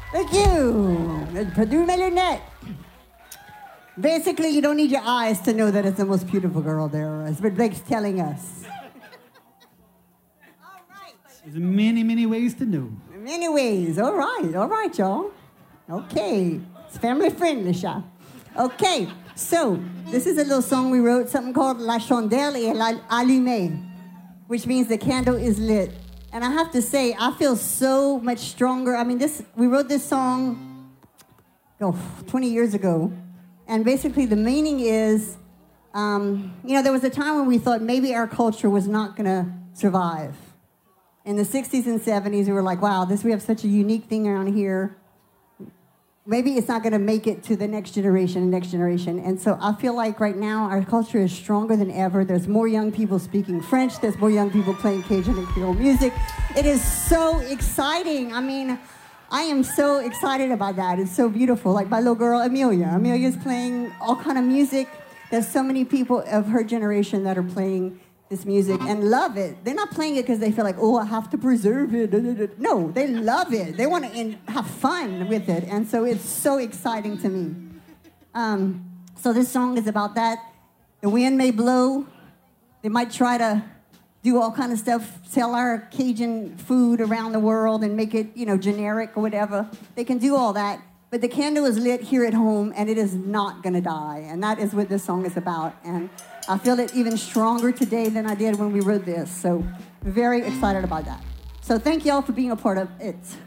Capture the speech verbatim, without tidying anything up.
Thank you. Purdue Melonette. Basically, you don't need your eyes to know that it's the most beautiful girl there is, but Blake's telling us. All right. There's many, many ways to know. Many ways. All right. All right, y'all. Okay. It's family friendly, y'all. Okay. So, this is a little song we wrote, something called La Chandelle est allumée, which means the candle is lit. And I have to say, I feel so much stronger. I mean, this we wrote this song oh, twenty years ago. And basically the meaning is, um, you know, there was a time when we thought maybe our culture was not going to survive. In the sixties and seventies, we were like, wow, this we have such a unique thing around here. Maybe it's not going to make it to the next generation and next generation. And so I feel like right now our culture is stronger than ever. There's more young people speaking French. There's more young people playing Cajun and Creole music. It is so exciting. I mean, I am so excited about that. It's so beautiful. Like my little girl, Amelia. Amelia's playing all kind of music. There's so many people of her generation that are playing this music and love it. They're not playing it because they feel like, oh, I have to preserve it. No, they love it. They want to have fun with it. And so it's so exciting to me. Um, so this song is about that. The wind may blow. They might try to do all kind of stuff, sell our Cajun food around the world and make it, you know, generic or whatever. They can do all that. But the candle is lit here at home, and it is not going to die. And that is what this song is about. And I feel it even stronger today than I did when we wrote this. So very excited about that. So thank you all for being a part of it.